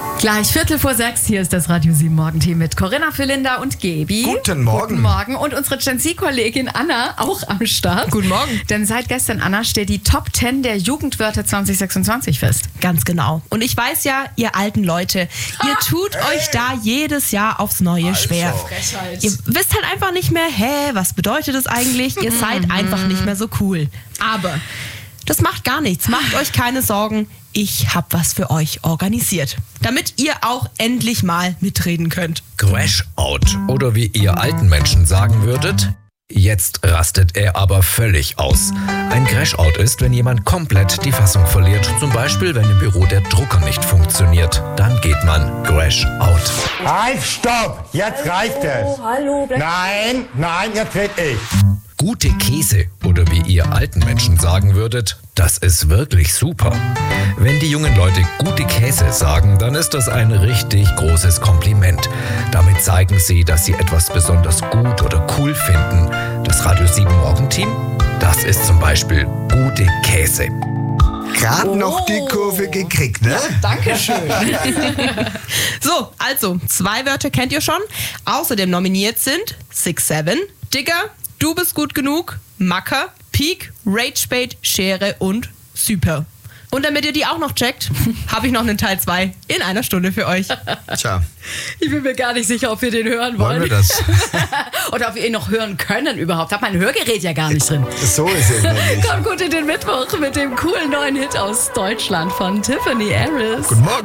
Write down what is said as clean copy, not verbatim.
Gleich 5:45, hier ist das Radio 7 Morgenteam mit Corinna, Philinda und Gaby. Guten Morgen. Guten Morgen. Und unsere Gen Z-Kollegin Anna auch am Start. Guten Morgen. Denn seit gestern, Anna, steht die Top 10 der Jugendwörter 2026 fest. Ganz genau. Und ich weiß ja, ihr alten Leute, ihr tut euch da jedes Jahr aufs Neue schwer. Frechheit. Ihr wisst halt einfach nicht mehr, was bedeutet das eigentlich? Ihr seid einfach nicht mehr so cool. Aber das macht gar nichts. Macht euch keine Sorgen. Ich habe was für euch organisiert, damit ihr auch endlich mal mitreden könnt. Crash-out. Oder wie ihr alten Menschen sagen würdet, jetzt rastet er aber völlig aus. Ein Crash-out ist, wenn jemand komplett die Fassung verliert. Zum Beispiel, wenn im Büro der Drucker nicht funktioniert. Dann geht man Crash-out. Halt, stopp! Jetzt reicht es! Hallo, Nein, jetzt red ich. Gute Käse, oder wie ihr alten Menschen sagen würdet, das ist wirklich super. Wenn die jungen Leute gute Käse sagen, dann ist das ein richtig großes Kompliment. Damit zeigen sie, dass sie etwas besonders gut oder cool finden. Das Radio 7 Morgenteam, das ist zum Beispiel gute Käse. Gerade noch die Kurve gekriegt, ne? Dankeschön. So, also, 2 Wörter kennt ihr schon. Außerdem nominiert sind 6-7, Digger, Du bist gut genug, Macker, Peak, Ragebait, Schere und Super. Und damit ihr die auch noch checkt, habe ich noch einen Teil 2 in einer Stunde für euch. Tja, Ich bin mir gar nicht sicher, ob wir den hören wollen. wollen wir das? Oder ob wir ihn noch hören können überhaupt. Hab mein Hörgerät ja gar nicht drin. So ist es nämlich. Kommt gut in den Mittwoch mit dem coolen neuen Hit aus Deutschland von Tiffany Harris. Guten Morgen.